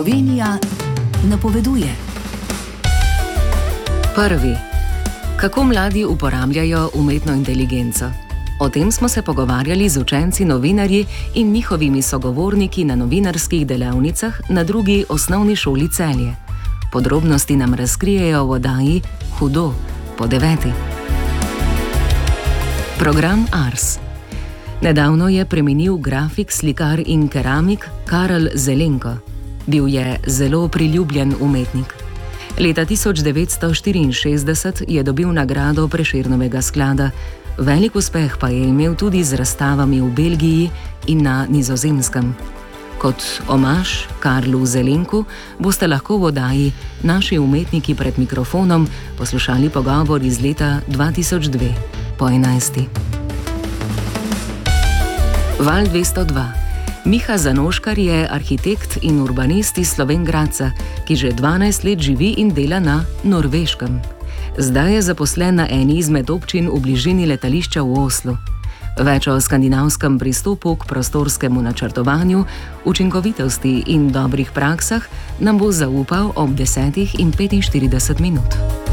Slovenija napoveduje. Prvi. Kako mladi uporabljajo umetno inteligenco? O tem smo se pogovarjali z učenci novinarji in njihovimi sogovorniki na novinarskih delavnicah na drugi osnovni šoli Celje. Podrobnosti nam razkrijejo v oddaji Hudo po 9. Program Ars. Nedavno je preminil grafik, slikar in keramik Karel Zelenko. Bil je zelo priljubljen umetnik. Leta 1964 je dobil nagrado Prešernovega sklada, velik uspeh pa je imel tudi z razstavami v Belgiji in na Nizozemskem. Kot omaž Karlu Zelenku boste lahko v oddaji Naši umetniki pred mikrofonom poslušali pogovor iz leta 2002 po 11. Val 202. Miha Zanoškar je arhitekt in urbanist iz Slovenj Gradca, ki že 12 let živi in dela na Norveškem. Zdaj je zaposlen na eni izmed občin v bližini letališča v Oslu. Več o skandinavskem pristopu k prostorskemu načrtovanju, učinkovitosti in dobrih praksah nam bo zaupal ob 10:45.